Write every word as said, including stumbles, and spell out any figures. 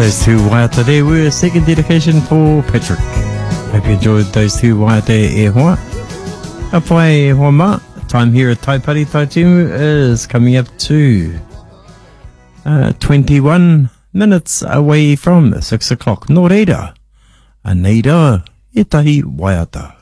Those two waiata there were a second dedication for Patrick. Hope you enjoyed those two waiata e hoa. A whai e hoa ma. Time here at Taipari Taitimu is coming up to uh, twenty-one minutes away from six o'clock. Nō reira, a neira e tahi waiata.